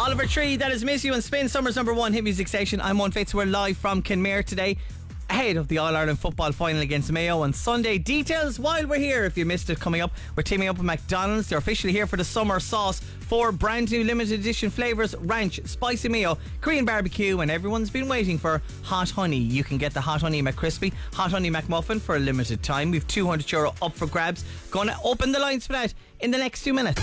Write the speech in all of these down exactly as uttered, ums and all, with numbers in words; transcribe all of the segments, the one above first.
Oliver Tree, that is Miss You and Spin, Summer's number one hit music station. I'm One Fitz. We're live from Kenmare today, ahead of the All-Ireland football final against Mayo on Sunday. Details while we're here, if you missed it, coming up. We're teaming up with McDonald's. They're officially here for the summer sauce. Four brand new limited edition flavours: ranch, spicy mayo, Korean barbecue, and everyone's been waiting for hot honey. You can get the hot honey McCrispy, hot honey McMuffin for a limited time. We've two hundred euro up for grabs. Gonna open the lines for that in the next two minutes.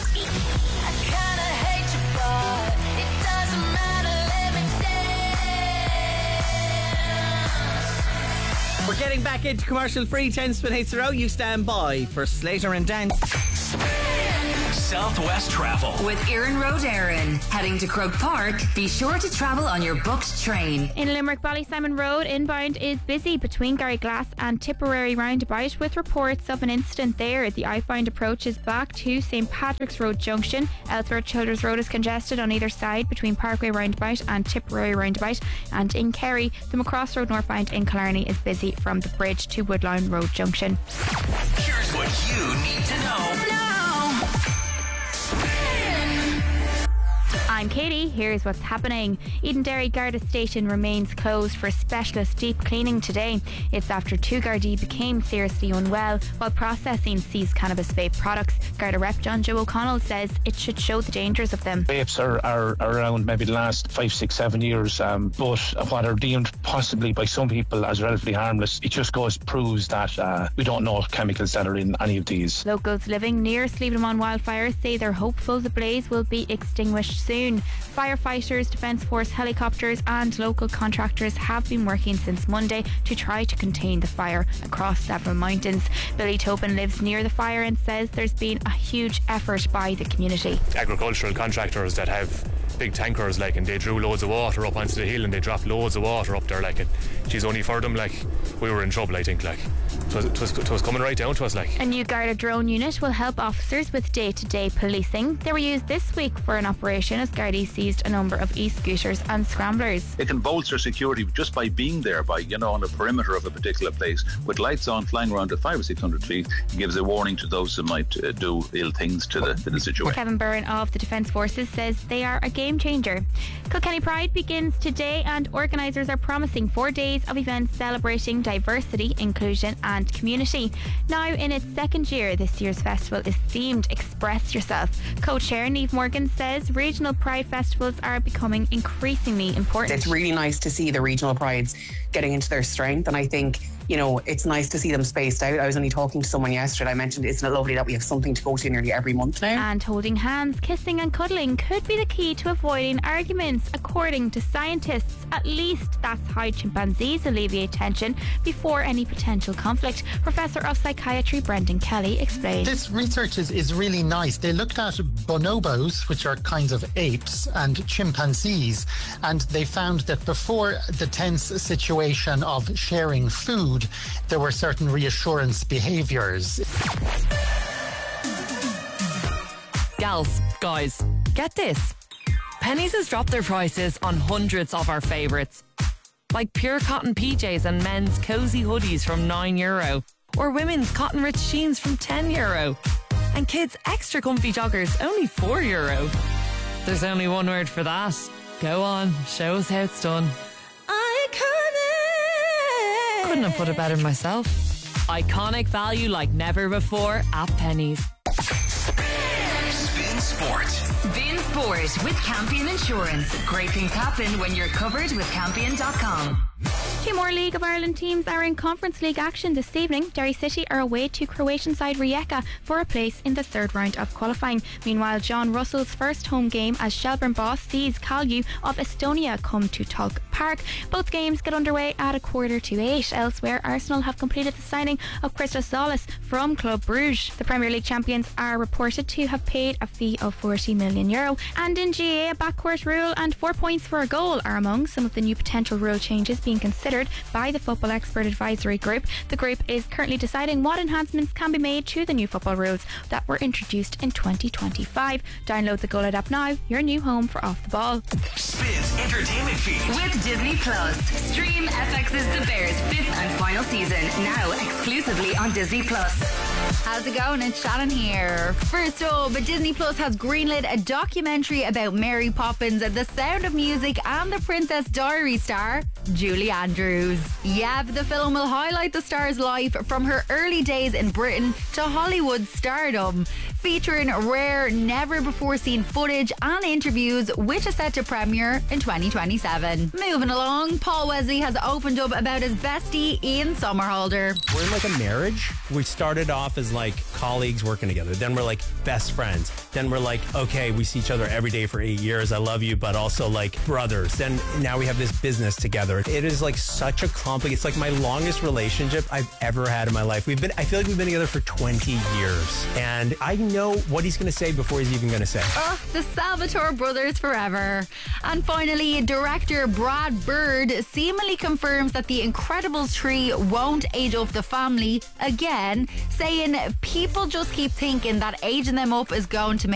We're getting back into commercial free ten spin hits in a row. You stand by for Slater and Dan. Southwest Travel with Erin Road Erin. Heading to Croke Park, be sure to travel on your booked train. In Limerick, Ballysimon Road inbound is busy between Garryglass and Tipperary roundabout, with reports of an incident there. The I-Find approach is back to St Patrick's Road junction. Elsewhere, Childers Road is congested on either side between Parkway roundabout and Tipperary roundabout. And in Kerry, the Macross Road northbound in Killarney is busy from the bridge to Woodline Road junction. Here's what you need to know now. I'm Katie. Here's what's happening. Eden Derry Garda Station remains closed for specialist deep cleaning today. It's after two Gardaí became seriously unwell while processing seized cannabis vape products. Garda Rep John Joe O'Connell says it should show the dangers of them. Vapes are, are, are around maybe the last five, six, seven years, um, but what are deemed possibly by some people as relatively harmless, it just goes proves that uh, we don't know chemicals that are in any of these. Locals living near Slievenamon wildfires say they're hopeful the blaze will be extinguished soon. Firefighters, Defence Force helicopters and local contractors have been working since Monday to try to contain the fire across several mountains. Billy Tobin lives near the fire and says there's been a huge effort by the community. Agricultural contractors that have big tankers, like, and they drew loads of water up onto the hill and they dropped loads of water up there, like, and geez, only for them, like, we were in trouble, I think, like. It was, it, was, it was coming right down to us, like. A new Garda drone unit will help officers with day-to-day policing. They were used this week for an operation as Gardaí seized a number of e-scooters and scramblers. It can bolster security just by being there, by, you know, on the perimeter of a particular place, with lights on, flying around at five or six hundred feet. It gives a warning to those who might uh, do ill things to the, to the situation. Kevin Byrne of the Defence Forces says they are a game changer. Kilkenny Pride begins today and organisers are promising four days of events celebrating diversity, inclusion and community. Now in its second year, this year's festival is themed Express Yourself. Co-chair Niamh Morgan says regional Pride festivals are becoming increasingly important. It's really nice to see the regional prides getting into their strength, and I think, you know, it's nice to see them spaced out. I was only talking to someone yesterday. I mentioned, isn't it lovely that we have something to go to nearly every month now? And holding hands, kissing and cuddling could be the key to avoiding arguments, according to scientists. At least that's how chimpanzees alleviate tension before any potential conflict. Professor of Psychiatry Brendan Kelly explains. This research is, is really nice. They looked at bonobos, which are kinds of apes, and chimpanzees, and they found that before the tense situation of sharing food, there were certain reassurance behaviours. Gals, guys, get this. Penneys has dropped their prices on hundreds of our favourites, like pure cotton P Js and men's cosy hoodies from nine euro, or women's cotton rich jeans from ten euro, and kids' extra comfy joggers only four euro. There's only one word for that. Go on, show us how it's done. Couldn't have put it better myself. Iconic value like never before at Penneys. Spin Sport. Spin Sport with Campion Insurance. Great things happen when you're covered with Campion dot com. Two more League of Ireland teams are in Conference League action this evening. Derry City are away to Croatian side Rijeka for a place in the third round of qualifying. Meanwhile, John Russell's first home game as Shelburne boss sees Kalju of Estonia come to Tulk Park. Both games get underway at a quarter to eight. Elsewhere, Arsenal have completed the signing of Christos Zolis from Club Bruges. The Premier League champions are reported to have paid a fee of forty million euro. And in G A A, a backcourt rule and four points for a goal are among some of the new potential rule changes being considered by the Football Expert Advisory Group. The group is currently deciding what enhancements can be made to the new football rules that were introduced in twenty twenty-five. Download the Goal It app now, your new home for Off the Ball. Spins Entertainment Feed with Disney Plus. Stream F X's The Bears fifth and final season now exclusively on Disney Plus. How's it going? It's Shannon here. First up, Disney Plus has greenlit a documentary about Mary Poppins, The Sound of Music, and the Princess Diary star, Julie Andrews. Yep, the film will highlight the star's life from her early days in Britain to Hollywood stardom, featuring rare, never-before-seen footage and interviews, which is set to premiere in twenty twenty-seven. Moving along, Paul Wesley has opened up about his bestie, Ian Somerhalder. We're in like a marriage. We started off as like colleagues working together. Then we're like best friends. Then we're like, okay, we see each other every day for eight years. I love you, but also like brothers. Then now we have this business together. It is like such a complicated, it's like my longest relationship I've ever had in my life. We've been, I feel like we've been together for twenty years. And I know what he's going to say before he's even going to say. Oh, the Salvatore brothers forever. And finally, director Brad Bird seemingly confirms that the Incredibles tree won't age up the family again, saying people just keep thinking that aging them up is going to make